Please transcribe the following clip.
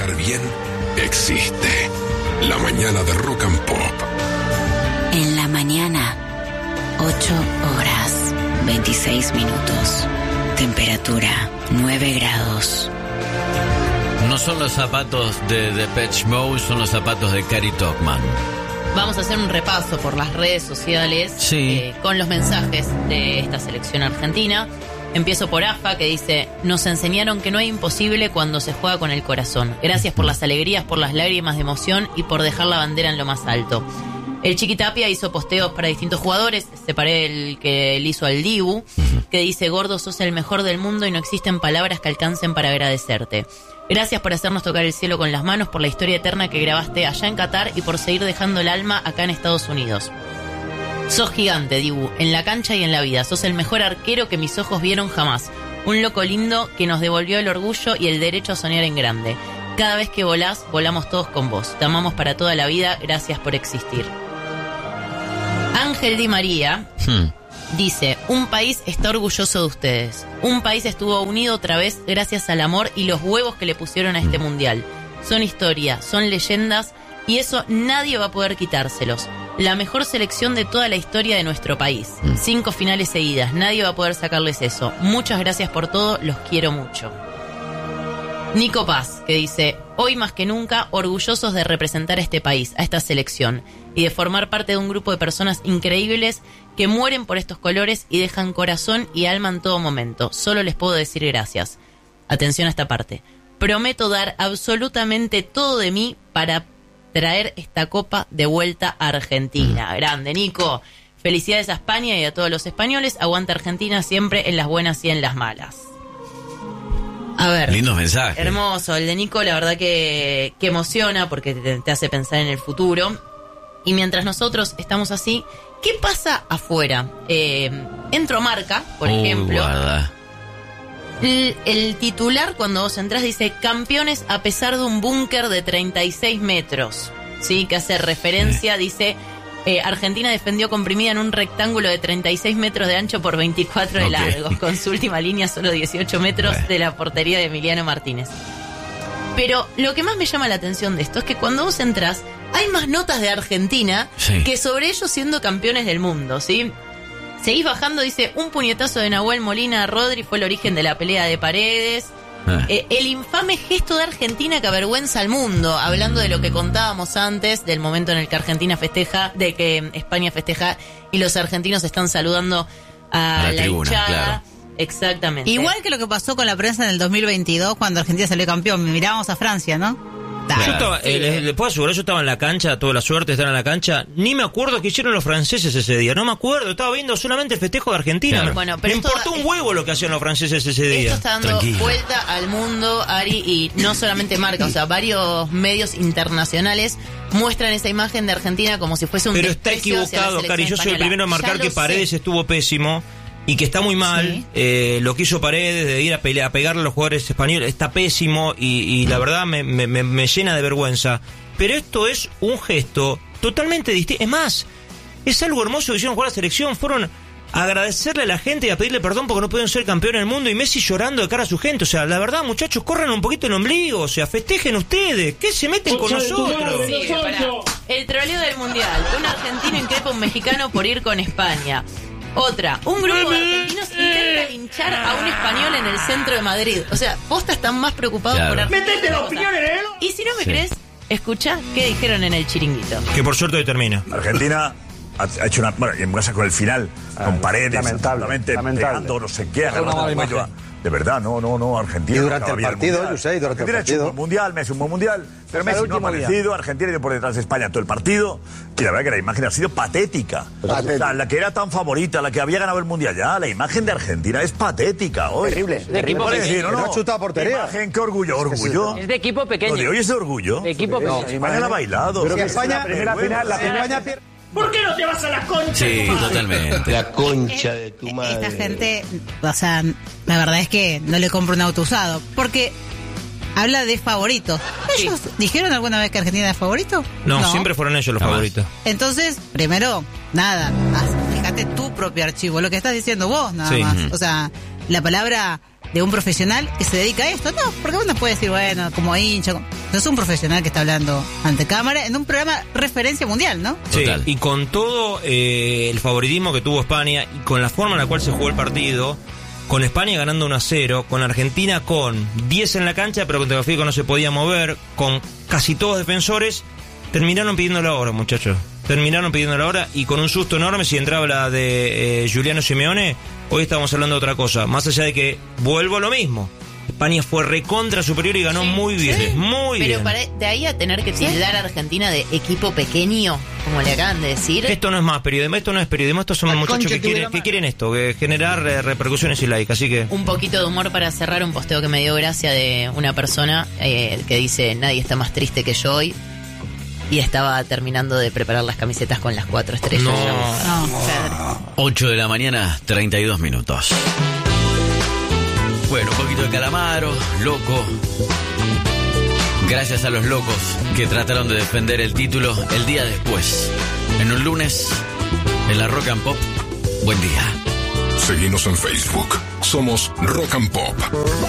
comunicar bien existe. La mañana de Rock and Pop. En la mañana, 8 horas, 26 minutos. Temperatura, 9 grados. No son los zapatos de Depeche Mode, son los zapatos de Cary Topman. Vamos a hacer un repaso por las redes sociales con los mensajes de esta selección argentina. Empiezo por AFA, que dice: nos enseñaron que no hay imposible cuando se juega con el corazón. Gracias por las alegrías, por las lágrimas de emoción y por dejar la bandera en lo más alto. El Chiqui Tapia hizo posteos para distintos jugadores. Separé el que él hizo al Dibu, que dice: gordo, sos el mejor del mundo y no existen palabras que alcancen para agradecerte. Gracias por hacernos tocar el cielo con las manos, por la historia eterna que grabaste allá en Qatar y por seguir dejando el alma acá en Estados Unidos. Sos gigante, Dibu, en la cancha y en la vida. Sos el mejor arquero que mis ojos vieron jamás. Un loco lindo que nos devolvió el orgullo y el derecho a soñar en grande. Cada vez que volás, volamos todos con vos. Te amamos para toda la vida. Gracias por existir. Ángel Di María dice: un país está orgulloso de ustedes. Un país estuvo unido otra vez gracias al amor y los huevos que le pusieron a este mundial. Son historia, son leyendas y eso nadie va a poder quitárselos. La mejor selección de toda la historia de nuestro país. 5 finales seguidas, nadie va a poder sacarles eso. Muchas gracias por todo, los quiero mucho. Nico Paz, que dice: hoy más que nunca orgullosos de representar a este país, a esta selección, y de formar parte de un grupo de personas increíbles que mueren por estos colores y dejan corazón y alma en todo momento. Solo les puedo decir gracias. Atención a esta parte. Prometo dar absolutamente todo de mí para traer esta copa de vuelta a Argentina. Grande, Nico. Felicidades a España y a todos los españoles. Aguanta Argentina siempre en las buenas y en las malas. A ver. Lindos mensajes. Hermoso. El de Nico, la verdad que emociona porque te hace pensar en el futuro. Y mientras nosotros estamos así, ¿qué pasa afuera? Entro a Marca, por ejemplo. Guarda. El titular, cuando vos entrás, dice: campeones a pesar de un búnker de 36 metros. ¿Sí? Que hace referencia, dice: Argentina defendió comprimida en un rectángulo de 36 metros de ancho por 24 de largo, con su última línea solo 18 metros de la portería de Emiliano Martínez. Pero lo que más me llama la atención de esto es que cuando vos entrás, hay más notas de Argentina que sobre ellos siendo campeones del mundo, ¿sí? Seguís bajando, dice: un puñetazo de Nahuel Molina a Rodri fue el origen de la pelea de Paredes. El infame gesto de Argentina que avergüenza al mundo, hablando de lo que contábamos antes, del momento en el que Argentina festeja, de que España festeja y los argentinos están saludando a la tribuna, hinchada. Claro. Exactamente. Igual que lo que pasó con la prensa en el 2022 cuando Argentina salió campeón. Mirábamos a Francia, ¿no? Claro. Yo estaba, les puedo asegurar, yo estaba en la cancha, tuve la suerte de estar en la cancha, ni me acuerdo qué hicieron los franceses ese día, no me acuerdo, estaba viendo solamente el festejo de Argentina. Claro. Bueno, pero me importó un huevo lo que hacían los franceses ese día. Esto está dando vuelta al mundo, Ari, y no solamente Marca, o sea, varios medios internacionales muestran esa imagen de Argentina como si fuese un Pero está equivocado, Cari, yo soy el primero en marcar que Paredes estuvo pésimo. Y que está muy mal, lo que hizo Paredes de ir a pegarle a los jugadores españoles, está pésimo y la verdad me llena de vergüenza. Pero esto es un gesto totalmente distinto. Es más, es algo hermoso que hicieron jugar a la selección. Fueron a agradecerle a la gente y a pedirle perdón porque no pudieron ser campeones del mundo. Y Messi llorando de cara a su gente. O sea, la verdad, muchachos, corran un poquito el ombligo. O sea, festejen ustedes. ¿Qué se meten con nosotros? Sí, el troleo del mundial. Un argentino increpa a un mexicano por ir con España. Otra, un grupo de argentinos intenta linchar a un español en el centro de Madrid. O sea, posta están más preocupados por Argentina. ¡Metete la opinión en él! Y si no me crees, escuchá qué dijeron en el chiringuito. Que por suerte termina. Argentina ha hecho una... Bueno, y en casa con el final, con Paredes, lamentable. Pegando, no sé qué, agarrando el cuello. De verdad, no, Argentina. Y durante el partido, yo sé, durante el partido. Argentina ha hecho un mundial, Messi un buen mundial, pero Messi no ha aparecido, Argentina ido por detrás de España todo el partido, y la verdad que la imagen ha sido patética. O sea, la que era tan favorita, la que había ganado el mundial ya, la imagen de Argentina es patética hoy. Terrible. De equipo pequeño. No ha chutado portería. Imagen, qué orgullo. Es de equipo pequeño. Lo de hoy es de orgullo. De equipo pequeño. España la ha bailado. Pero que España, la primera final, la España pierde. ¿Por qué no te vas a la concha? Sí, totalmente. La concha de tu madre. Esta gente, o sea, la verdad es que no le compro un auto usado. Porque habla de favoritos. ¿Ellos dijeron alguna vez que Argentina era favorito? No, siempre fueron ellos los favoritos. Entonces, primero, fíjate tu propio archivo, lo que estás diciendo vos, nada más. O sea, la palabra de un profesional que se dedica a esto. No, porque uno puede decir, bueno, como hincha. No es un profesional que está hablando ante cámara en un programa referencia mundial, ¿no? Sí, y con todo el favoritismo que tuvo España y con la forma en la cual se jugó el partido, con España ganando 1-0, con Argentina con 10 en la cancha, pero con Tagliafico no se podía mover, con casi todos defensores, terminaron pidiendo la hora, muchachos. Terminaron pidiendo la hora y con un susto enorme. Si entraba la de Giuliano Simeone, hoy estamos hablando de otra cosa. Más allá de que vuelvo a lo mismo. España fue recontra superior y ganó muy bien, muy bien. Pero de ahí a tener que tildar a Argentina de equipo pequeño, como le acaban de decir. Esto no es más periodismo, esto no es periodismo, estos son muchachos que quieren esto, que generar repercusiones y like, así que... Un poquito de humor para cerrar un posteo que me dio gracia de una persona que dice, nadie está más triste que yo hoy. Y estaba terminando de preparar las camisetas con las 4 estrellas. No. 8 de la mañana, 32 minutos. Bueno, un poquito de Calamaro, loco. Gracias a los locos que trataron de defender el título el día después. En un lunes, en la Rock and Pop. Buen día. Seguimos en Facebook. Somos Rock and Pop.